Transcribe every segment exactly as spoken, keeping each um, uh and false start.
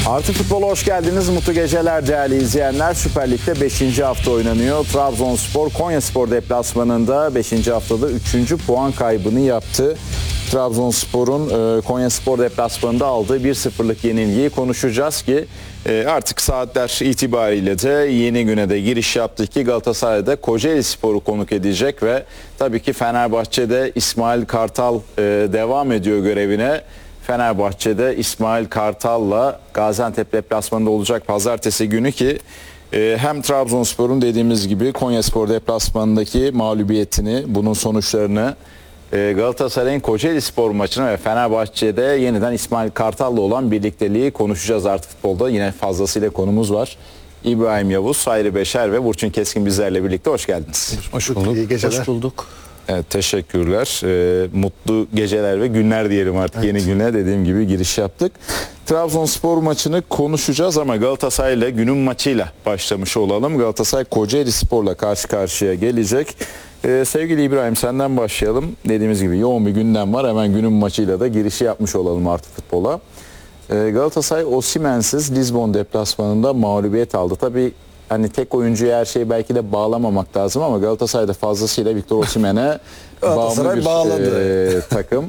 Artı Futbol'a hoş geldiniz. Mutlu geceler değerli izleyenler. Süper Lig'de beşinci hafta oynanıyor. Trabzonspor Konyaspor deplasmanında beşinci haftada üçüncü puan kaybını yaptı. Trabzonspor'un e, Konyaspor deplasmanında aldığı bir sıfırlık yenilgiyi konuşacağız ki e, artık saatler itibariyle de yeni güne de giriş yaptı ki Galatasaray'da Kocaelispor'u konuk edecek ve tabii ki Fenerbahçe'de İsmail Kartal e, devam ediyor görevine. Fenerbahçe'de İsmail Kartal'la Gaziantep deplasmanında olacak pazartesi günü ki e, hem Trabzonspor'un dediğimiz gibi Konyaspor deplasmanındaki mağlubiyetini, bunun sonuçlarını, e, Galatasaray'ın Kocaelispor maçını ve Fenerbahçe'de yeniden İsmail Kartal'la olan birlikteliği konuşacağız artık futbolda. Yine fazlasıyla konumuz var. İbrahim Yavuz, Sayri Beşer ve Burçin Keskin bizlerle birlikte hoş geldiniz. Hoş bulduk. İyi geceler. Hoş bulduk. Evet, teşekkürler. Ee, mutlu geceler ve günler diyelim artık. Evet. Yeni güne dediğim gibi giriş yaptık. Trabzonspor maçını konuşacağız ama Galatasaray ile günün maçıyla başlamış olalım. Galatasaray Kocaelispor'la karşı karşıya gelecek. Ee, sevgili İbrahim, senden başlayalım. Dediğimiz gibi yoğun bir gündem var. Hemen günün maçıyla da girişi yapmış olalım artık futbola. Ee, Galatasaray Osimhen'siz Lizbon deplasmanında mağlubiyet aldı. Tabii hani tek oyuncuya her şeyi belki de bağlamamak lazım ama Galatasaray'da fazlasıyla Victor Osimhen'e bağımlı bir bağladı. e, takım.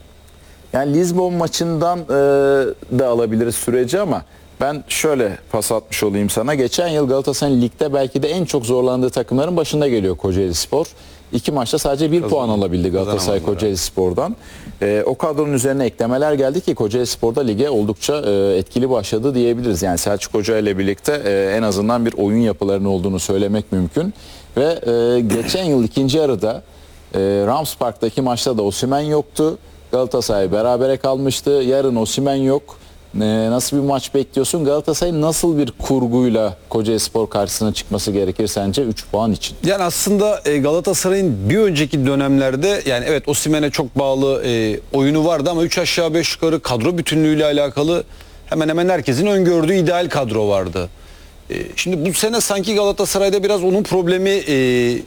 Yani Lizbon maçından e, da alabiliriz süreci ama ben şöyle pas atmış olayım sana. Geçen yıl Galatasaray'ın ligde belki de en çok zorlandığı takımların başında geliyor Kocaelispor. İki maçta sadece bir puan alabildi Galatasaray Kocaelispor'dan. E, o kadronun üzerine eklemeler geldi ki Kocaelispor'da lige oldukça e, etkili başladı diyebiliriz. Yani Selçuk Hoca ile birlikte e, en azından bir oyun yapılarının olduğunu söylemek mümkün. Ve e, geçen yıl ikinci yarıda e, Rams Park'taki maçta da Osimhen yoktu. Galatasaray berabere kalmıştı. Yarın Osimhen yok. Ee, nasıl bir maç bekliyorsun? Galatasaray nasıl bir kurguyla Kocaelispor karşısına çıkması gerekir sence üç puan için? Yani aslında Galatasaray'ın bir önceki dönemlerde yani evet Osimhen'e çok bağlı e, oyunu vardı ama üç aşağı beş yukarı kadro bütünlüğüyle alakalı hemen hemen herkesin öngördüğü ideal kadro vardı. E, şimdi bu sene sanki Galatasaray'da biraz onun problemi e,